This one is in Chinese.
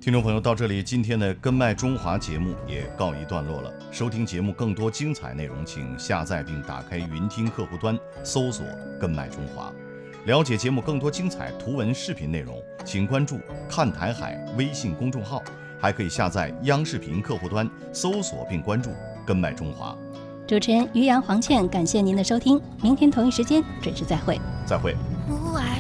听众朋友，到这里，今天的《根脉中华》节目也告一段落了。收听节目更多精彩内容，请下载并打开云听客户端，搜索“根脉中华”。了解节目更多精彩图文视频内容，请关注“看台海”微信公众号，还可以下载央视频客户端，搜索并关注“根脉中华”。 主持人于洋、黄倩，感谢您的收听，明天同一时间准时再会。 再会。